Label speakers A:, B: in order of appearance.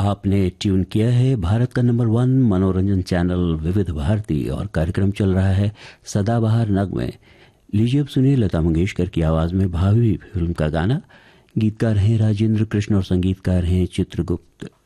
A: आपने ट्यून किया है भारत का नंबर 1 मनोरंजन चैनल विविध भारती और कार्यक्रम चल रहा है सदाबहार नगमे। लीजिए अब सुनिए लता मंगेशकर की आवाज में भावी फिल्म का गाना। गीतकार हैं राजेंद्र कृष्ण और संगीतकार हैं चित्रगुप्त।